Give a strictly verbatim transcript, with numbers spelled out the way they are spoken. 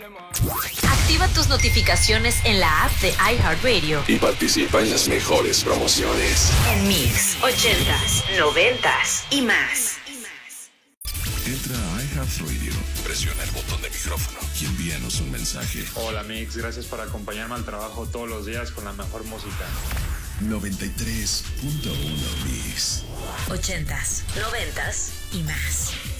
Activa tus notificaciones en la app de iHeartRadio y participa en las mejores promociones. En Mix, ochentas, noventas y más. Entra a iHeartRadio, presiona el botón de micrófono y envíanos un mensaje. Hola Mix, gracias por acompañarme al trabajo todos los días con la mejor música. noventa y tres punto uno Mix. Ochentas, noventas y más.